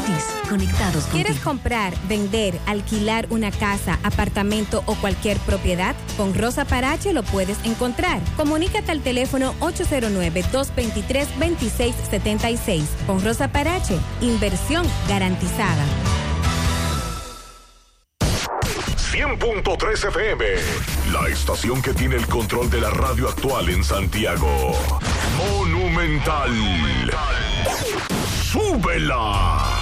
gratis. Conectados contigo. ¿Quieres comprar, vender, alquilar una casa, apartamento o cualquier propiedad? Con Rosa Parache lo puedes encontrar. Comunícate al teléfono 809-223-2676. Con Rosa Parache, inversión garantizada. 100.3 FM, la estación que tiene el control de la radio actual en Santiago. Monumental. ¡Súbela!